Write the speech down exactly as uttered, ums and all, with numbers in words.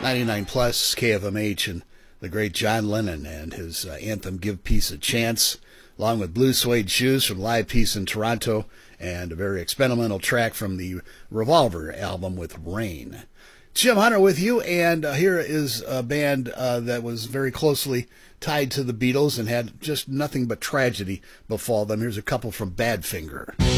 ninety-nine plus K F M H and the great John Lennon and his uh, anthem Give Peace a Chance, along with Blue Suede Shoes from Live Peace in Toronto, and a very experimental track from the Revolver album with Rain. Jim Hunter with you, and uh, here is a band uh, that was very closely tied to the Beatles and had just nothing but tragedy befall them. Here's a couple from Badfinger.